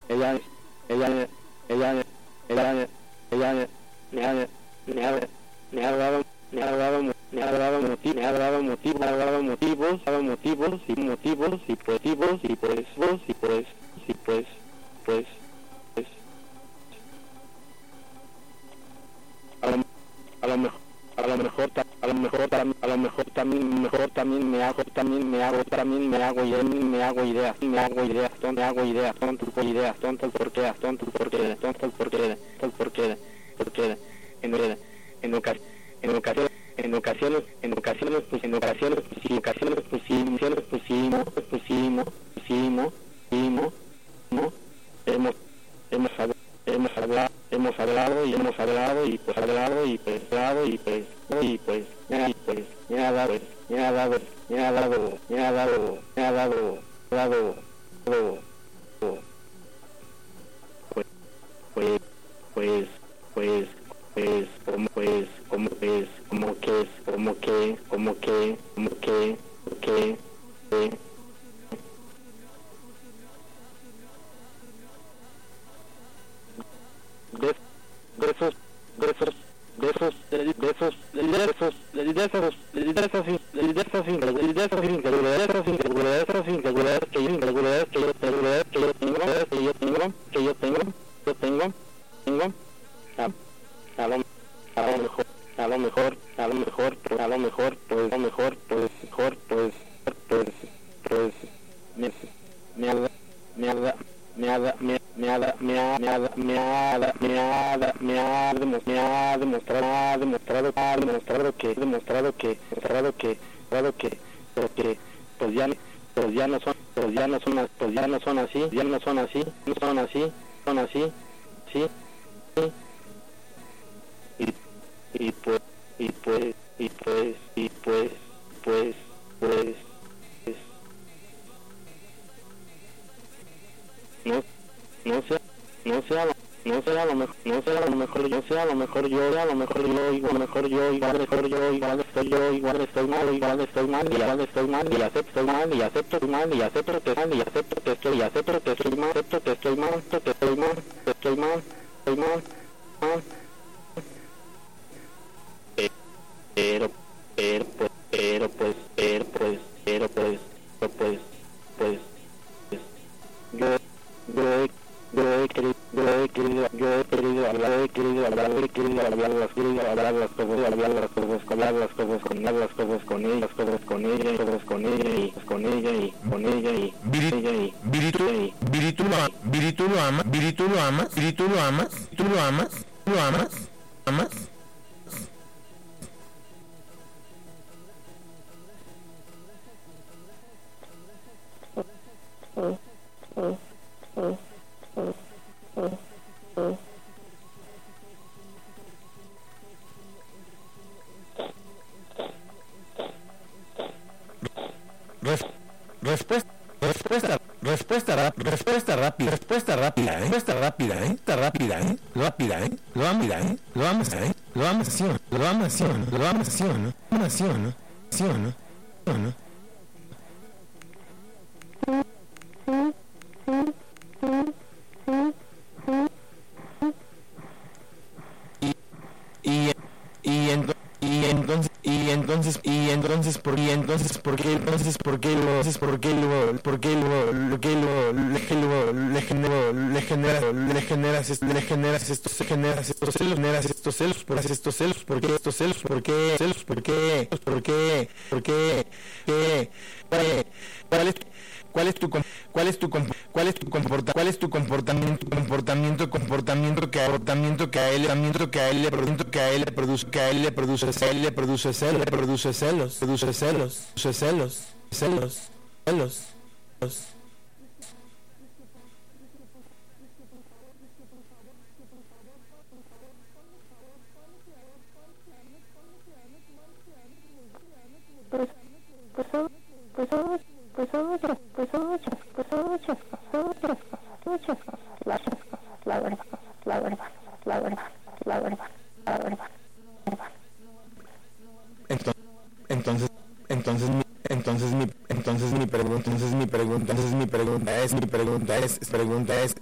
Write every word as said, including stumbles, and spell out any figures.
ella, ella, ella, ella, ella, me ha, me ha, me ha dado, me ha dado, me ha dado motivos, me ha dado motivos, me ha dado motivos, ha dado motivos y motivos y motivos y pues, vos y pues, y pues, pues, pues, a lo, a lo mejor. A lo mejor, a lo mejor, a lo mejor también, mejor también me hago, también me hago, también me hago ideas, me hago ideas, me hago ideas, me hago ideas, tonto ideas, tonto porqué, tonto porqué, tonto porqué, tonto porqué, porqué, en en ocasiones, en ocasiones, en ocasiones, en ocasiones, pues en ocasiones, pues sí, ocasiones, pues sí, ocasiones, pues sí, pues sí, pusimos, pusimos, no, hemos, hemos hablado. Hemos hablado, hemos hablado y hemos hablado y pues hablado y pues hablado y pues y pues y pues me ha dado, me ha dado, me ha dado, me ha dado, me ha dado, dado, dado, pues pues pues pues pues como pues como pues como que como que como que como que que de de esos de esos de esos de esos de esos de esos de esos de esos de esos de esos irregularidades que yo irregularidades que yo irregularidades que yo tengo que yo tengo que yo tengo yo tengo tengo a lo a lo mejor a lo mejor a lo mejor a lo mejor pues a lo mejor pues mejor pues pues pues me me me me ha me me ha me ha me ha me ha me ha me ha demostrado ha demostrado ha demostrado que demostrado que demostrado que demostrado que porque pues ya pues ya no son pues ya no son pues ya no son así ya no son así no son así son así sí y y pues y pues y pues y pues pues pues no no sé no sé a lo no sé a lo mejor no sé a lo mejor yo sé a lo mejor yo a lo mejor yo igual mejor yo igual mejor yo igual estoy yo igual estoy mal igual estoy mal y igual estoy mal y acepto mal y acepto mal y acepto que mal y acepto que estoy y acepto que estoy mal acepto que estoy mal acepto que estoy mal estoy mal estoy mal mal pero pero pues pero pues pero pues pero pues pero pues pues yo yo yo he querido, yo he querido, yo he querido hablar, he querido hablar, he querido hablar las querido hablar las cosas, hablar las cosas, hablar las cosas con ella, las cosas con ella, las cosas con ella, cosas con ella y con ella y con ella y ella y Viritu, Viritu lo ama, Viritu lo ama, Viritu lo amas, Viritu lo amas, tú lo amas, lo amas, amas. Res, respuesta, respuesta, respuesta, rap, respuesta rápida, respuesta rápida, ¿eh? Respuesta rápida, ¿eh? Está rápida, ¿eh? Rápida, ¿eh? Lo amas, ¿eh? Lo amas, ¿eh? Lo amas, ¿sí? Lo amas, ¿sí? Lo amas, ¿sí? ¿No? Lo amas, ¿sí? ¿No? ¿Sí o no? ¿Sí o no? Y, y, ento, y entonces y entonces y entonces por y entonces por qué entonces por qué luego entonces por qué luego por qué luego lo que luego le luego le genero le genera le generas esto le generas estos se generas estos celos generas estos celos por estos celos por qué estos celos por qué celos por qué por qué por qué qué cuál es ¿Cuál es tu cuál es tu cuál es tu comporta cuál es tu comportamiento comportamiento comportamiento que comportamiento que a él que a él le produce que a él le produce que a él le produce a él le produce celos le produce celos produce celos produce celos celos celos pues pues pues pues son muchas, pues son muchas, pues son muchas cosas, son muchas cosas, muchas cosas, las cosas, la verdad, la verdad, la verdad, la verdad, la verdad, la verdad. Entonces, entonces, entonces mi, entonces mi, entonces mi pregunta, entonces mi pregunta, entonces mi pregunta es, mi pregunta es, pregunta es,